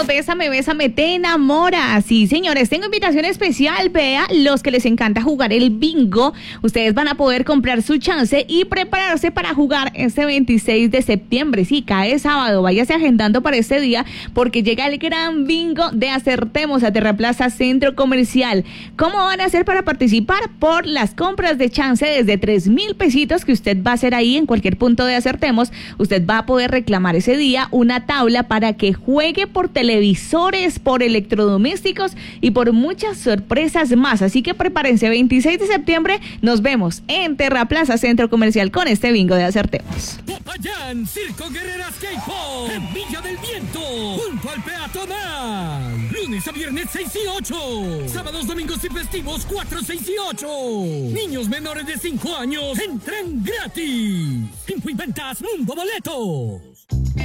Bésame, Bésame, te enamora. Sí, señores, tengo invitación especial. Vea, los que les encanta jugar el bingo, ustedes van a poder comprar su chance y prepararse para jugar este 26 de septiembre. Sí, cae sábado. Váyase agendando para este día porque llega el gran bingo de Acertemos a Terraplaza Centro Comercial. ¿Cómo van a hacer para participar? Por las compras de chance desde 3,000 pesitos que usted va a hacer ahí en cualquier punto de Acertemos. Usted va a poder reclamar ese día una tabla para que juegue por televisores, por electrodomésticos y por muchas sorpresas más. Así que prepárense, 26 de septiembre nos vemos en Terraplaza Centro Comercial con este bingo de Acertemos. Popayán, Circo Guerreras K-Pop, en Villa del Viento, junto al peatonal. Lunes a viernes 6 y 8. Sábados, domingos y festivos 4, 6 y 8. Niños menores de 5 años entran gratis. Info y ventas Mundo Boletos.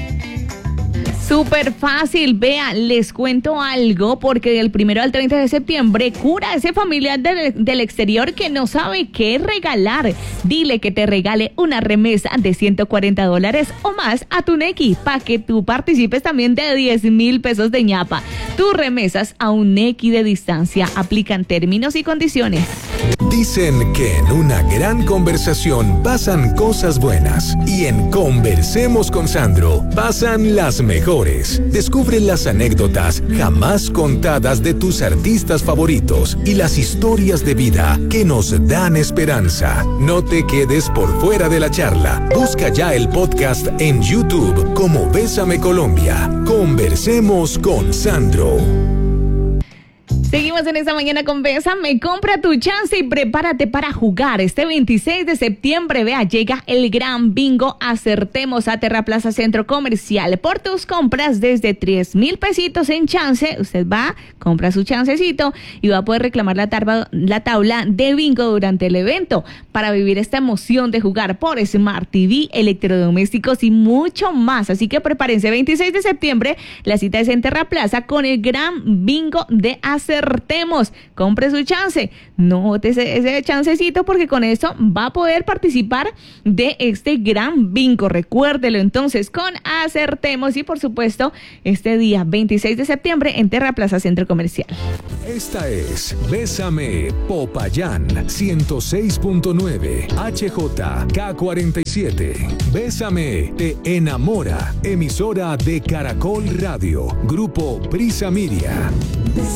Súper fácil, vea, les cuento algo, porque del 1 al 30 de septiembre, cura a ese familiar del exterior que no sabe qué regalar. Dile que te regale una remesa de $140 o más a tu Nequi, para que tú participes también de 10,000 pesos de ñapa. Tus remesas a un Nequi de distancia, aplican términos y condiciones. Dicen que en una gran conversación pasan cosas buenas y en Conversemos con Sandro pasan las mejores. Descubre las anécdotas jamás contadas de tus artistas favoritos y las historias de vida que nos dan esperanza. No te quedes por fuera de la charla. Busca ya el podcast en YouTube como Bésame Colombia. Conversemos con Sandro. Seguimos en esta mañana con Bésame, compra tu chance y prepárate para jugar. Este 26 de septiembre, vea, llega el gran bingo Acertemos a Terraplaza Centro Comercial. Por tus compras desde 3,000 pesitos en chance, usted va, compra su chancecito y va a poder reclamar la tabla de bingo durante el evento para vivir esta emoción de jugar por Smart TV, electrodomésticos y mucho más. Así que prepárense, 26 de septiembre, la cita es en Terraplaza con el gran bingo de Acertemos. Compre su chance, no ese chancecito porque con eso va a poder participar de este gran bingo. Recuérdelo entonces con Acertemos y por supuesto este día 26 de septiembre en Terraplaza Centro Comercial. Esta es Bésame Popayán 106.9 HJK47. Bésame te enamora, emisora de Caracol Radio, Grupo Prisa Media.